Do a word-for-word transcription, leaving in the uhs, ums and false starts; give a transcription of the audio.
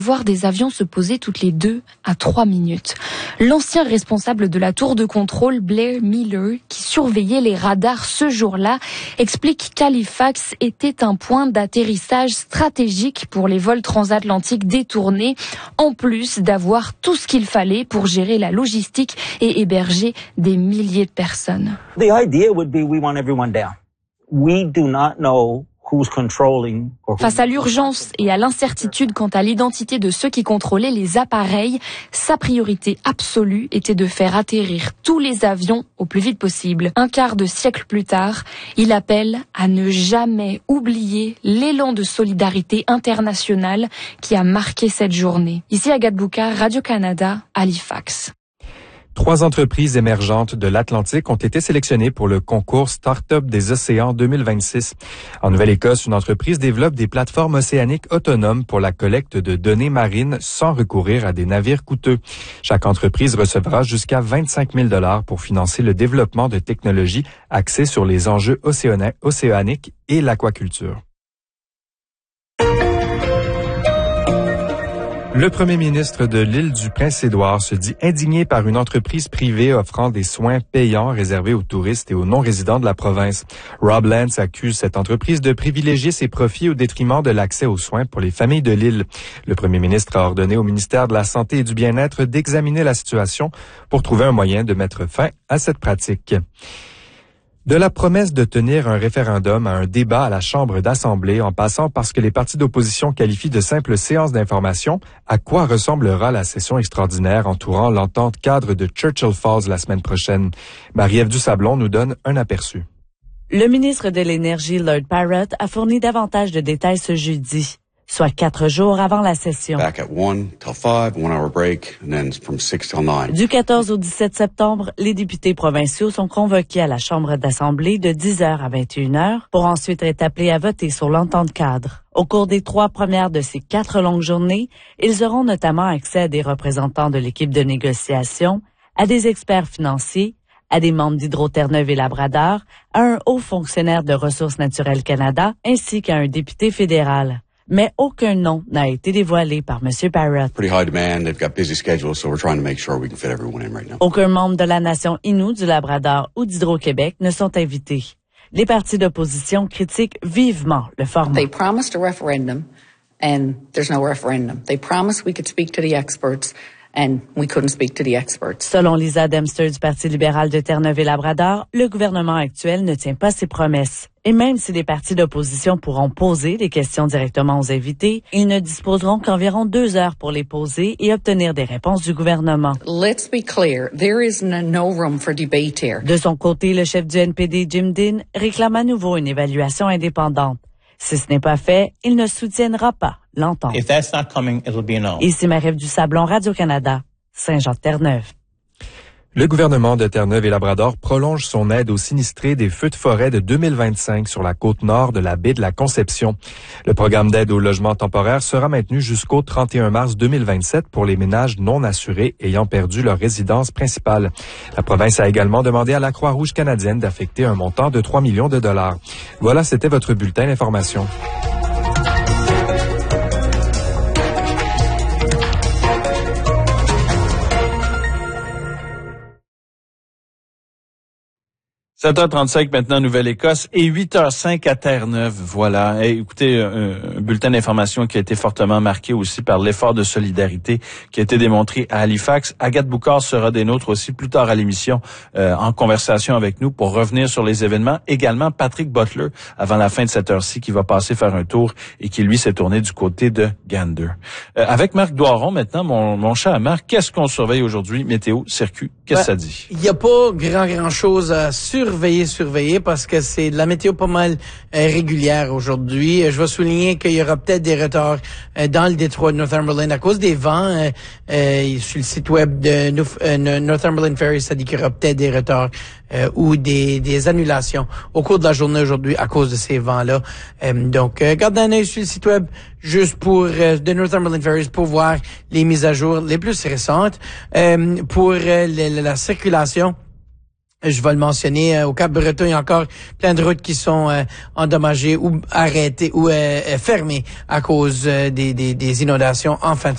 voir des avions se poser toutes les deux à trois minutes. L'ancien responsable de la tour de contrôle, Blair Miller, qui surveillait les radars ce jour-là, explique qu'Halifax était un point d'atterrissage stratégique pour les vols transatlantiques détournés, en plus d'avoir tout ce qu'il fallait pour gérer la logistique et héberger des milliers de personnes. The idea would be we want everyone down. We do not know Face à l'urgence et à l'incertitude quant à l'identité de ceux qui contrôlaient les appareils, sa priorité absolue était de faire atterrir tous les avions au plus vite possible. Un quart de siècle plus tard, il appelle à ne jamais oublier l'élan de solidarité internationale qui a marqué cette journée. Ici Agathe Boucard, Radio-Canada, Halifax. Trois entreprises émergentes de l'Atlantique ont été sélectionnées pour le concours Start-up des océans deux mille vingt-six. En Nouvelle-Écosse, une entreprise développe des plateformes océaniques autonomes pour la collecte de données marines sans recourir à des navires coûteux. Chaque entreprise recevra jusqu'à vingt-cinq mille dollars pour financer le développement de technologies axées sur les enjeux océaniques et l'aquaculture. Le premier ministre de l'île du Prince-Édouard se dit indigné par une entreprise privée offrant des soins payants réservés aux touristes et aux non-résidents de la province. Rob Lance accuse cette entreprise de privilégier ses profits au détriment de l'accès aux soins pour les familles de l'île. Le premier ministre a ordonné au ministère de la Santé et du Bien-être d'examiner la situation pour trouver un moyen de mettre fin à cette pratique. De la promesse de tenir un référendum à un débat à la Chambre d'Assemblée en passant par ce que les partis d'opposition qualifient de simple séance d'information, à quoi ressemblera la session extraordinaire entourant l'entente cadre de Churchill Falls la semaine prochaine? Marie-Ève Dusablon nous donne un aperçu. Le ministre de l'Énergie, Lord Parrott, a fourni davantage de détails ce jeudi, soit quatre jours avant la session. Du quatorze au dix-sept septembre, les députés provinciaux sont convoqués à la Chambre d'Assemblée de dix heures à vingt et une heures pour ensuite être appelés à voter sur l'entente cadre. Au cours des trois premières de ces quatre longues journées, ils auront notamment accès à des représentants de l'équipe de négociation, à des experts financiers, à des membres d'Hydro-Terre-Neuve et Labrador, à un haut fonctionnaire de Ressources naturelles Canada ainsi qu'à un député fédéral. Mais aucun nom n'a été dévoilé par M. Parrott. Aucun membre de la nation Innu, du Labrador ou d'Hydro-Québec ne sont invités. Les partis d'opposition critiquent vivement le format. They promised a referendum and there's no referendum. They promised we could speak to the experts and we couldn't speak to the experts. Selon Lisa Dempster du Parti libéral de Terre-Neuve et Labrador, le gouvernement actuel ne tient pas ses promesses. Et même si les partis d'opposition pourront poser des questions directement aux invités, ils ne disposeront qu'environ deux heures pour les poser et obtenir des réponses du gouvernement. Let's be clear, there is no room for debate here. De son côté, le chef du N P D, Jim Dean, réclame à nouveau une évaluation indépendante. Si ce n'est pas fait, il ne soutiendra pas l'entente. If that's not coming, it'll be a no. Ici Marie-Ève Dusablon, Radio-Canada, Saint-Jean-de-Terre-Neuve. Le gouvernement de Terre-Neuve et Labrador prolonge son aide aux sinistrés des feux de forêt de deux mille vingt-cinq sur la côte nord de la baie de la Conception. Le programme d'aide au logement temporaire sera maintenu jusqu'au trente et un mars deux mille vingt-sept pour les ménages non assurés ayant perdu leur résidence principale. La province a également demandé à la Croix-Rouge canadienne d'affecter un montant de trois millions de dollars. Voilà, c'était votre bulletin d'information. sept heures trente-cinq maintenant, Nouvelle-Écosse, et huit heures cinq à Terre-Neuve. Voilà. Et écoutez, un, un bulletin d'information qui a été fortement marqué aussi par l'effort de solidarité qui a été démontré à Halifax. Agathe Boucard sera des nôtres aussi plus tard à l'émission, euh, en conversation avec nous pour revenir sur les événements. Également, Patrick Butler, avant la fin de cette heure-ci, qui va passer faire un tour et qui, lui, s'est tourné du côté de Gander. Euh, avec Marc Doiron, maintenant, mon, mon cher Marc, qu'est-ce qu'on surveille aujourd'hui? Météo, circuit, qu'est-ce que ça dit? Il n'y a pas grand, grand chose à surveiller. Surveiller, surveiller, parce que c'est de la météo pas mal euh, régulière aujourd'hui. Je vais souligner qu'il y aura peut-être des retards euh, dans le détroit de Northumberland à cause des vents. Euh, euh, sur le site web de North, euh, Northumberland Ferry, ça dit qu'il y aura peut-être des retards euh, ou des, des annulations au cours de la journée aujourd'hui à cause de ces vents-là. Euh, donc, euh, gardez un œil sur le site web juste pour euh, de Northumberland Ferries pour voir les mises à jour les plus récentes. Euh, pour euh, la, la circulation, je vais le mentionner, euh, au Cap-Breton, il y a encore plein de routes qui sont euh, endommagées ou arrêtées ou euh, fermées à cause euh, des, des, des inondations en fin de